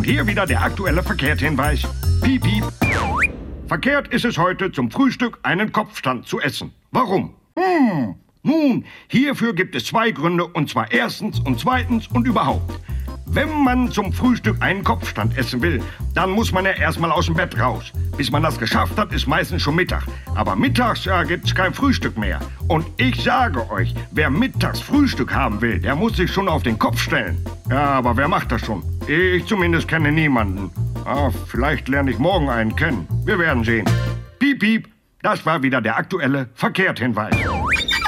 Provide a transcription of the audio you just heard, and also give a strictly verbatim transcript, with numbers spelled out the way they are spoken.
hier wieder der aktuelle Verkehrshinweis. Piep, piep. Verkehrt ist es heute, zum Frühstück einen Kopfstand zu essen. Warum? Hm, nun, hierfür gibt es zwei Gründe, und zwar erstens und zweitens und überhaupt. Wenn man zum Frühstück einen Kopfstand essen will, dann muss man ja erstmal aus dem Bett raus. Bis man das geschafft hat, ist meistens schon Mittag. Aber mittags ja, gibt's kein Frühstück mehr. Und ich sage euch, wer mittags Frühstück haben will, der muss sich schon auf den Kopf stellen. Ja, aber wer macht das schon? Ich zumindest kenne niemanden. Ah, vielleicht lerne ich morgen einen kennen. Wir werden sehen. Piep, piep, das war wieder der aktuelle Verkehrshinweis.